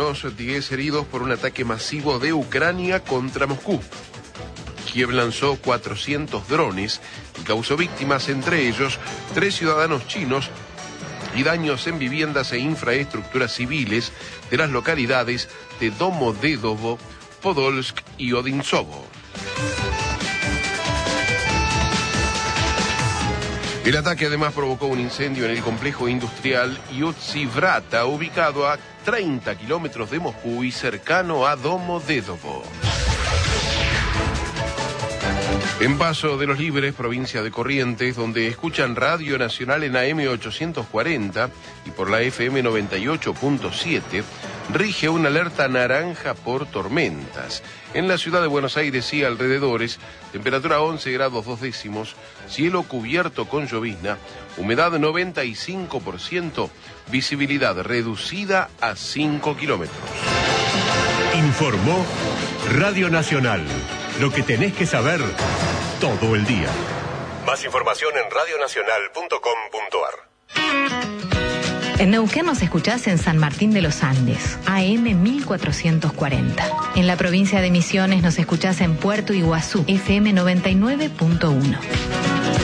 menos 10 heridos por un ataque masivo de Ucrania contra Moscú. Kiev lanzó 400 drones y causó víctimas, entre ellos 3 ciudadanos chinos, y daños en viviendas e infraestructuras civiles de las localidades de Domodedovo, Podolsk y Odintsovo. El ataque además provocó un incendio en el complejo industrial Yutsi-Vrata, ubicado a 30 kilómetros de Moscú y cercano a Domodedovo. En Paso de los Libres, provincia de Corrientes, donde escuchan Radio Nacional en AM 840 y por la FM 98.7, rige una alerta naranja por tormentas. En la ciudad de Buenos Aires y alrededores, temperatura 11 grados 2 décimos, cielo cubierto con llovizna, humedad 95%, visibilidad reducida a 5 kilómetros. Informó Radio Nacional. Lo que tenés que saber todo el día. Más información en radionacional.com.ar. En Neuquén nos escuchás en San Martín de los Andes, AM 1440. En la provincia de Misiones nos escuchás en Puerto Iguazú, FM 99.1.